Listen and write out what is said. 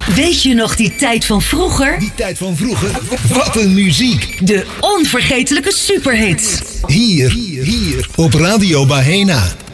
Weet je nog die tijd van vroeger? Die tijd van vroeger? Wat een muziek! De onvergetelijke superhits. Hier op Radio Bahena.